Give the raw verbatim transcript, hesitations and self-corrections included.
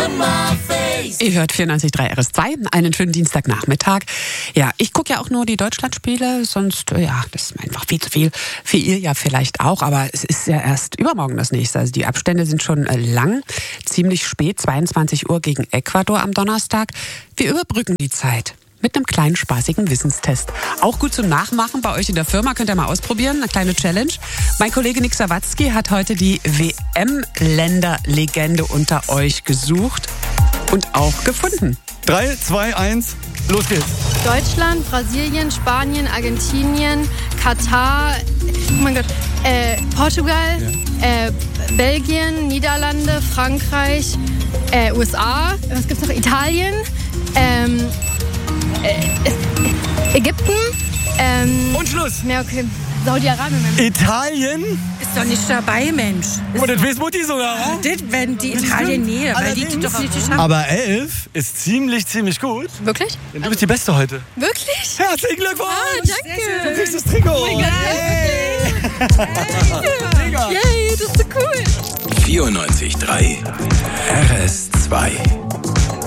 Ihr hört vierundneunzig Komma drei R S zwei, einen schönen Dienstagnachmittag. Ja, ich gucke ja auch nur die Deutschlandspiele, sonst, ja, das ist einfach viel zu viel. Für ihr ja vielleicht auch, aber es ist ja erst übermorgen das nächste. Also die Abstände sind schon lang, ziemlich spät, zweiundzwanzig Uhr gegen Ecuador am Donnerstag. Wir überbrücken die Zeit mit einem kleinen spaßigen Wissenstest. Auch gut zum Nachmachen bei euch in der Firma, könnt ihr mal ausprobieren, eine kleine Challenge. Mein Kollege Nick Sawatzki hat heute die W M-Länderlegende unter euch gesucht und auch gefunden. drei, zwei, eins, los geht's. Deutschland, Brasilien, Spanien, Argentinien, Katar, oh mein Gott, äh, Portugal, ja. äh, Belgien, Niederlande, Frankreich, äh, U S A, was gibt's noch? Italien, ähm, äh, Ägypten, ähm, Und Schluss. Ja, okay. Saudi-Arabien. Italien? Ist doch nicht dabei, Mensch. Oh, das weiß Mutti sogar. Das, wenn die Italien näher, weil die doch nicht schaffen. Aber elf ist ziemlich, ziemlich gut. Wirklich? Du bist die Beste heute. Wirklich? Herzlichen Glückwunsch. Ah, danke. Du kriegst das Trikot. Oh mein Gott, Hey. Yay, das ist so cool. vierundneunzig Komma drei R S zwei